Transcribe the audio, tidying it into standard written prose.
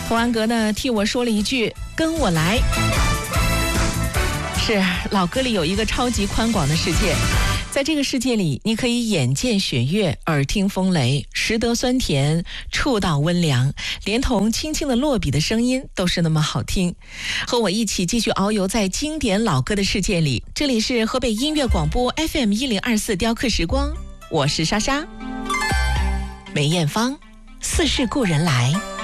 童安格呢替我说了一句跟我来。是，老歌里有一个超级宽广的世界，在这个世界里，你可以眼见雪月，耳听风雷，食得酸甜，触到温凉，连同轻轻的落笔的声音都是那么好听。和我一起继续遨游在经典老歌的世界里，这里是河北音乐广播 FM1024雕刻时光，我是莎莎。梅艳芳，似是故人来。